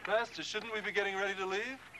Master, shouldn't we be getting ready to leave?